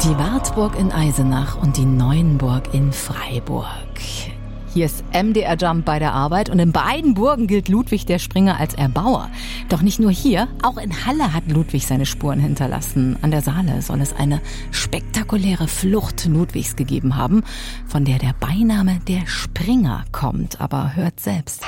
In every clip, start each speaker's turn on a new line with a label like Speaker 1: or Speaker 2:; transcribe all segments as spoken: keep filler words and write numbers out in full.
Speaker 1: Die Wartburg in Eisenach und die Neuenburg in Freiburg. Hier ist M D R Jump bei der Arbeit und in beiden Burgen gilt Ludwig der Springer als Erbauer. Doch nicht nur hier, auch in Halle hat Ludwig seine Spuren hinterlassen. An der Saale soll es eine spektakuläre Flucht Ludwigs gegeben haben, von der der Beiname der Springer kommt. Aber hört selbst.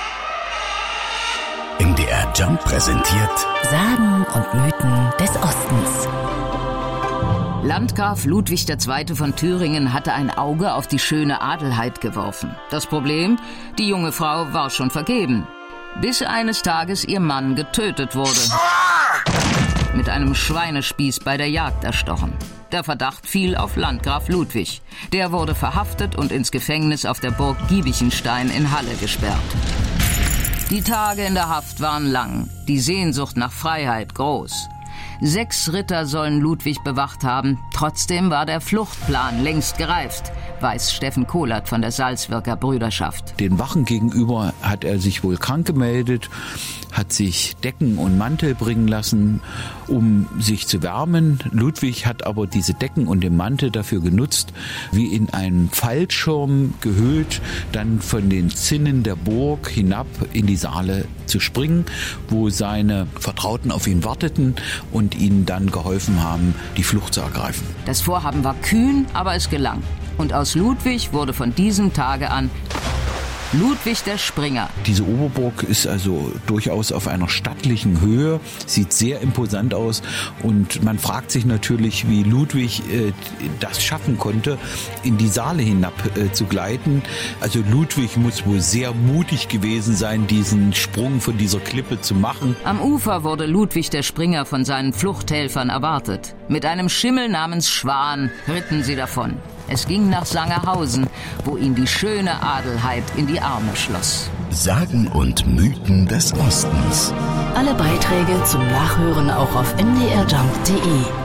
Speaker 2: M D R Jump präsentiert
Speaker 1: Sagen und Mythen des Ostens.
Speaker 3: Landgraf Ludwig der Zweite von Thüringen hatte ein Auge auf die schöne Adelheid geworfen. Das Problem? Die junge Frau war schon vergeben. Bis eines Tages ihr Mann getötet wurde. Mit einem Schweinespieß bei der Jagd erstochen. Der Verdacht fiel auf Landgraf Ludwig. Der wurde verhaftet und ins Gefängnis auf der Burg Giebichenstein in Halle gesperrt. Die Tage in der Haft waren lang, die Sehnsucht nach Freiheit groß. Sechs Ritter sollen Ludwig bewacht haben. Trotzdem war der Fluchtplan längst gereift, weiß Steffen Kohlert von der Salzwirker Brüderschaft.
Speaker 4: Den Wachen gegenüber hat er sich wohl krank gemeldet, hat sich Decken und Mantel bringen lassen, um sich zu wärmen. Ludwig hat aber diese Decken und den Mantel dafür genutzt, wie in einen Fallschirm gehüllt, dann von den Zinnen der Burg hinab in die Saale zu springen, wo seine Vertrauten auf ihn warteten und ihnen dann geholfen haben, die Flucht zu ergreifen.
Speaker 3: Das Vorhaben war kühn, aber es gelang. Und aus Ludwig wurde von diesem Tage an Ludwig der Springer.
Speaker 4: Diese Oberburg ist also durchaus auf einer stattlichen Höhe, sieht sehr imposant aus und man fragt sich natürlich, wie Ludwig äh, das schaffen konnte, in die Saale hinab äh, zu gleiten. Also Ludwig muss wohl sehr mutig gewesen sein, diesen Sprung von dieser Klippe zu machen.
Speaker 3: Am Ufer wurde Ludwig der Springer von seinen Fluchthelfern erwartet. Mit einem Schimmel namens Schwan ritten sie davon. Es ging nach Sangerhausen, wo ihn die schöne Adelheid in die Arme schloss.
Speaker 2: Sagen und Mythen des Ostens.
Speaker 1: Alle Beiträge zum Nachhören auch auf m d r jump punkt d e.